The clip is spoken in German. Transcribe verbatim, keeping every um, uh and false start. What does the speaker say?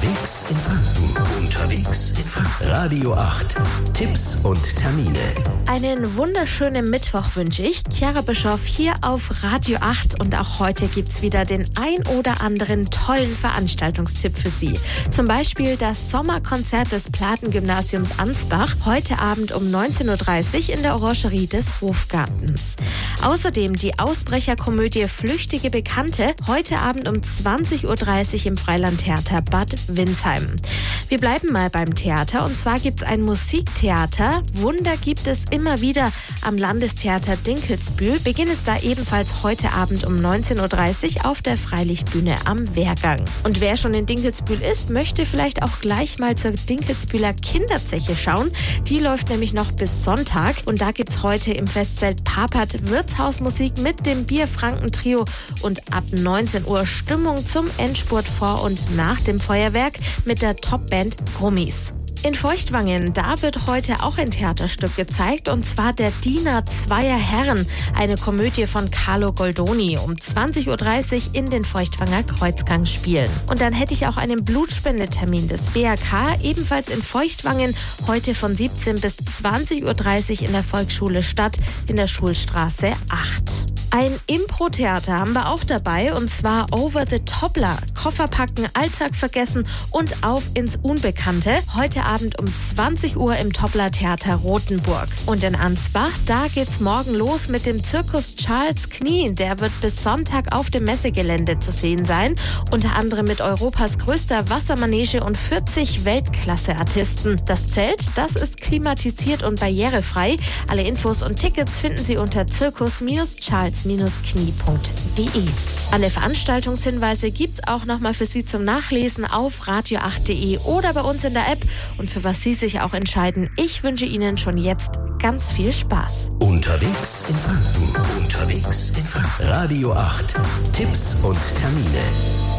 Unterwegs in Franken. Unterwegs in Franken. Radio acht. Tipps und Termine. Einen wunderschönen Mittwoch wünsche ich. Chiara Bischoff hier auf Radio acht. Und auch heute gibt's wieder den ein oder anderen tollen Veranstaltungstipp für Sie. Zum Beispiel das Sommerkonzert des Platengymnasiums Ansbach. Heute Abend um neunzehn Uhr dreißig in der Orangerie des Hofgartens. Außerdem die Ausbrecherkomödie Flüchtige Bekannte. Heute Abend um zwanzig Uhr dreißig im Freilandtheater Bad Windsheim. Wir bleiben mal beim Theater. Und zwar gibt's ein Musiktheater. Wunder gibt es immer wieder am Landestheater Dinkelsbühl. Beginn ist da ebenfalls heute Abend um neunzehn Uhr dreißig auf der Freilichtbühne am Wehrgang. Und wer schon in Dinkelsbühl ist, möchte vielleicht auch gleich mal zur Dinkelsbühler Kinderzeche schauen. Die läuft nämlich noch bis Sonntag. Und da gibt's heute im Festzelt Papert Wirtshausmusik mit dem Bierfranken-Trio und ab neunzehn Uhr Stimmung zum Endspurt vor und nach dem Feuerwerk mit der Topband Grummis. In Feuchtwangen, da wird heute auch ein Theaterstück gezeigt, und zwar der Diener zweier Herren, eine Komödie von Carlo Goldoni, um zwanzig Uhr dreißig in den Feuchtwanger Kreuzgang spielen. Und dann hätte ich auch einen Blutspendetermin des B A K, ebenfalls in Feuchtwangen, heute von siebzehn bis zwanzig Uhr dreißig in der Volksschule Stadt in der Schulstraße acht. Ein Impro-Theater haben wir auch dabei, und zwar Over the Toppler. Koffer packen, Alltag vergessen und auf ins Unbekannte. Heute Abend um zwanzig Uhr im Toppler Theater Rothenburg. Und in Ansbach, da geht's morgen los mit dem Zirkus Charles Knie. Der wird bis Sonntag auf dem Messegelände zu sehen sein. Unter anderem mit Europas größter Wassermanege und vierzig Weltklasse-Artisten. Das Zelt, das ist klimatisiert und barrierefrei. Alle Infos und Tickets finden Sie unter zirkus Charles knie punkt de. Alle Veranstaltungshinweise gibt's auch nochmal für Sie zum Nachlesen auf radio acht punkt de oder bei uns in der App. Und für was Sie sich auch entscheiden, ich wünsche Ihnen schon jetzt ganz viel Spaß. Unterwegs in Franken. Unterwegs in Franken. Radio acht. Tipps und Termine.